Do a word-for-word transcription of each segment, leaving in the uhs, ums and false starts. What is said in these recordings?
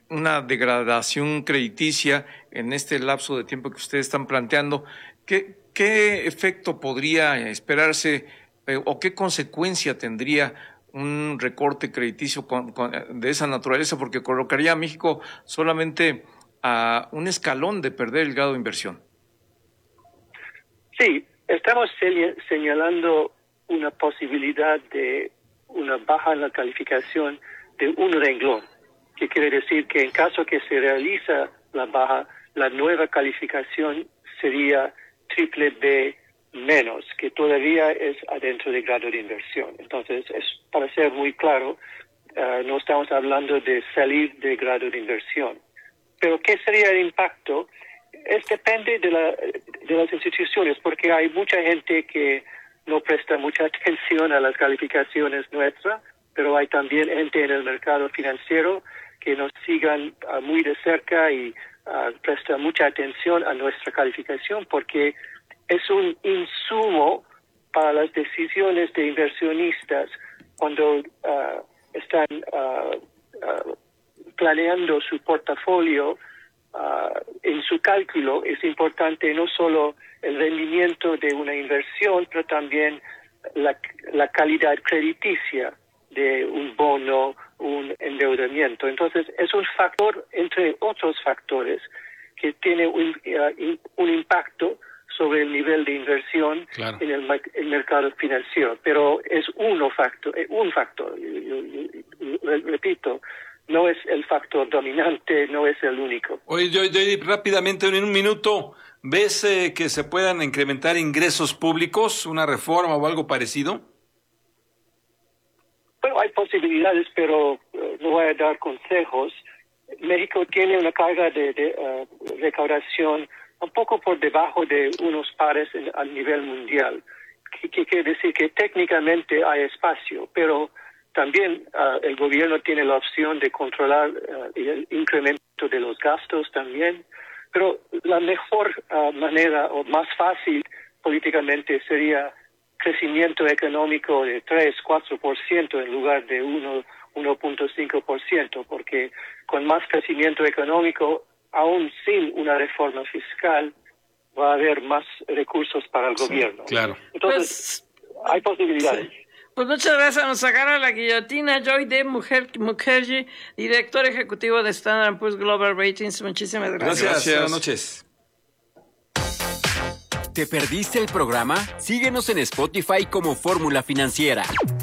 una degradación crediticia en este lapso de tiempo que ustedes están planteando, ¿qué, qué efecto podría esperarse eh, o qué consecuencia tendría un recorte crediticio con, con, de esa naturaleza? Porque colocaría a México solamente a un escalón de perder el grado de inversión. Sí, estamos señalando una posibilidad de una baja en la calificación de un renglón, que quiere decir que en caso que se realiza la baja, la nueva calificación sería triple B menos, que todavía es adentro del grado de inversión. Entonces, es, para ser muy claro, uh, no estamos hablando de salir del grado de inversión. Pero ¿qué sería el impacto? Es depende de, la, de las instituciones, porque hay mucha gente que no presta mucha atención a las calificaciones nuestras, pero hay también gente en el mercado financiero que nos sigan uh, muy de cerca y uh, presta mucha atención a nuestra calificación, porque es un insumo para las decisiones de inversionistas cuando uh, están uh, uh, planeando su portafolio. Uh, en su cálculo es importante no solo el rendimiento de una inversión, pero también la, la calidad crediticia de un bono, un endeudamiento. Entonces, es un factor, entre otros factores, que tiene un, uh, un impacto sobre el nivel de inversión claro. en el, el mercado financiero. Pero es uno factor, un factor, yo, yo, yo, repito, no es el factor dominante, no es el único. Oye, yo, yo rápidamente, en un minuto, ¿ves eh, que se puedan incrementar ingresos públicos, una reforma o algo parecido? Bueno, hay posibilidades, pero uh, no voy a dar consejos. México tiene una carga de, de uh, recaudación un poco por debajo de unos pares en, a nivel mundial, que, que quiere decir que técnicamente hay espacio, pero también uh, el gobierno tiene la opción de controlar uh, el incremento de los gastos también, pero la mejor uh, manera o más fácil políticamente sería crecimiento económico de tres, cuatro por ciento en lugar de uno, uno punto cinco por ciento, porque con más crecimiento económico, aún sin una reforma fiscal, va a haber más recursos para el sí, gobierno. Claro. Entonces, pues, hay posibilidades. Sí. Pues muchas gracias. Nos agarra la guillotina. Joy D. Mukherjee, director ejecutivo de Standard and Poor's Global Ratings. Muchísimas gracias. Gracias. Buenas noches. ¿Te perdiste el programa? Síguenos en Spotify como Fórmula Financiera.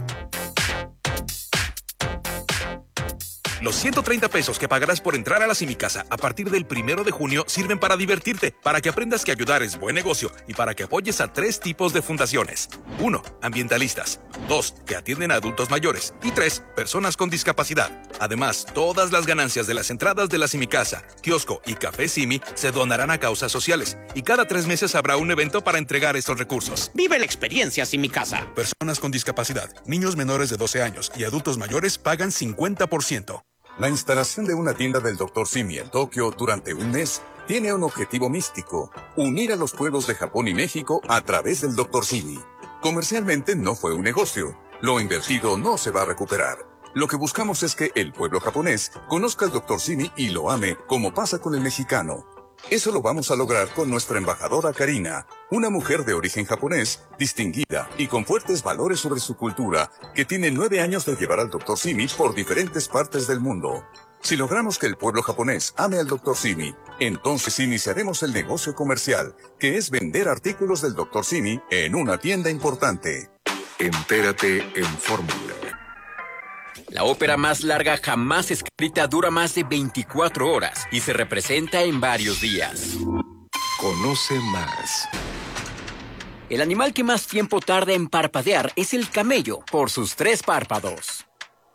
Los ciento treinta pesos que pagarás por entrar a la Simicasa a partir del primero de junio sirven para divertirte, para que aprendas que ayudar es buen negocio y para que apoyes a tres tipos de fundaciones. Uno, ambientalistas. Dos, que atienden a adultos mayores. Y tres, personas con discapacidad. Además, todas las ganancias de las entradas de la Simicasa, kiosco y café Simi se donarán a causas sociales. Y cada tres meses habrá un evento para entregar estos recursos. Vive la experiencia Simicasa. Personas con discapacidad, niños menores de doce años y adultos mayores pagan cincuenta por ciento. La instalación de una tienda del doctor Simi en Tokio durante un mes tiene un objetivo místico: unir a los pueblos de Japón y México a través del doctor Simi. Comercialmente no fue un negocio. Lo invertido no se va a recuperar. Lo que buscamos es que el pueblo japonés conozca al doctor Simi y lo ame, como pasa con el mexicano. Eso lo vamos a lograr con nuestra embajadora Karina, una mujer de origen japonés, distinguida y con fuertes valores sobre su cultura, que tiene nueve años de llevar al doctor Simi por diferentes partes del mundo. Si logramos que el pueblo japonés ame al doctor Simi, entonces iniciaremos el negocio comercial, que es vender artículos del doctor Simi en una tienda importante. Entérate en Fórmula. La ópera más larga jamás escrita dura más de veinticuatro horas y se representa en varios días. Conoce más. El animal que más tiempo tarda en parpadear es el camello, por sus tres párpados.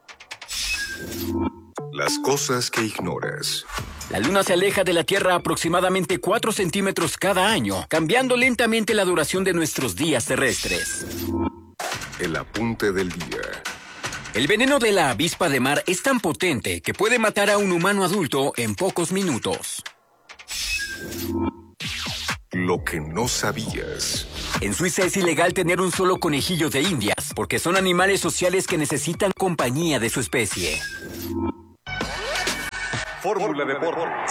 Las cosas que ignoras. La Luna se aleja de la Tierra aproximadamente cuatro centímetros cada año, cambiando lentamente la duración de nuestros días terrestres. El apunte del día. El veneno de la avispa de mar es tan potente que puede matar a un humano adulto en pocos minutos. Lo que no sabías. En Suiza es ilegal tener un solo conejillo de Indias, porque son animales sociales que necesitan compañía de su especie. Fórmula Deportes.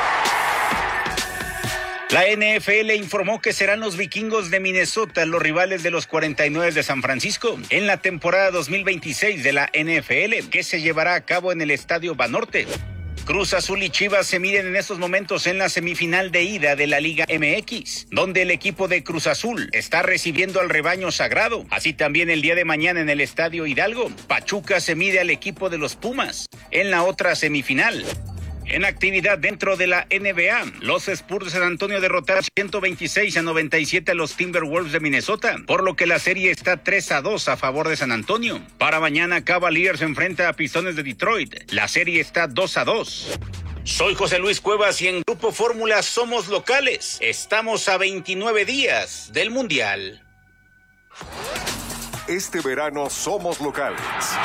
La N F L informó que serán los vikingos de Minnesota los rivales de los cuarenta y nueve de San Francisco en la temporada dos mil veintiséis de la N F L, que se llevará a cabo en el Estadio Banorte. Cruz Azul y Chivas se miden en estos momentos en la semifinal de ida de la Liga M X, donde el equipo de Cruz Azul está recibiendo al rebaño sagrado. Así también el día de mañana en el Estadio Hidalgo, Pachuca se mide al equipo de los Pumas en la otra semifinal. En actividad dentro de la N B A, los Spurs de San Antonio derrotaron ciento veintiséis a noventa y siete a los Timberwolves de Minnesota, por lo que la serie está tres a dos a favor de San Antonio. Para mañana, Cavaliers se enfrenta a Pistones de Detroit. La serie está dos a dos. Soy José Luis Cuevas y en Grupo Fórmula somos locales. Estamos a veintinueve días del Mundial. Este verano somos locales.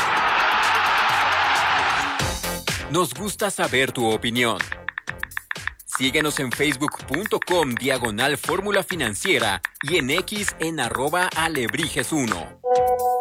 Nos gusta saber tu opinión. Síguenos en facebook.com diagonal Fórmula Financiera y en X en arroba alebrijes uno.